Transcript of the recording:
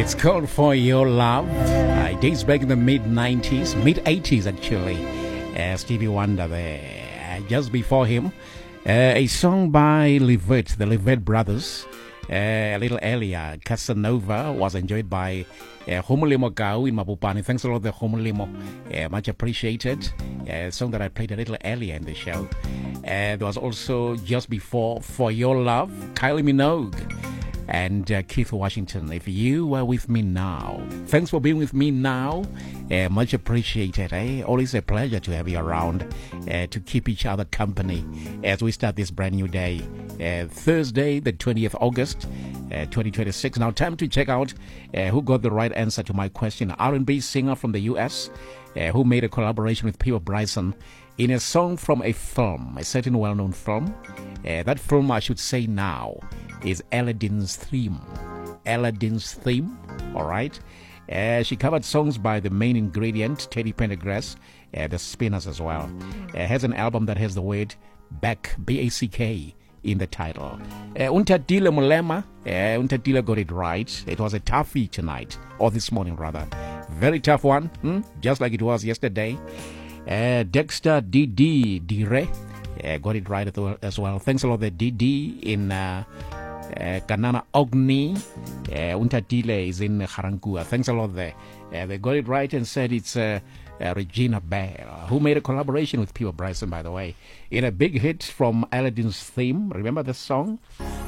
It's called For Your Love. It dates back in the mid-90s, mid-80s actually. Stevie Wonder there. Just before him, a song by Levert, the Levert brothers. A little earlier, Casanova was enjoyed by Homolimo Gau in Mabupani. Thanks a lot, the Homolimo. Much appreciated. A song that I played a little earlier in the show. There was also just before For Your Love, Kylie Minogue and Keith Washington. If you were with me now, thanks for being with me now. Much appreciated. Always a pleasure to have you around to keep each other company as we start this brand new day. Thursday, the 20th August, 2026. Now, time to check out who got the right answer to my question. R&B singer from the U.S. Who made a collaboration with Peter Bryson in a song from a film, a certain well-known film. That film, I should say now, is Aladdin's Theme. Aladdin's Theme, all right? She covered songs by the main ingredient, Teddy Pendergrass, the Spinners as well. Has an album that has the word Back, B-A-C-K, in the title. Untadile Mulema, Untadile got it right. It was a toughie tonight, or this morning rather. Very tough one, just like it was yesterday. Dexter D.D. Dire got it right as well. Thanks a lot, the D.D. in Kanana Ogni. Untadile is in Harankua. Thanks a lot there. They got it right and said it's Regina Bell, who made a collaboration with Peter Bryson, by the way, in a big hit from Aladdin's Theme. Remember the song?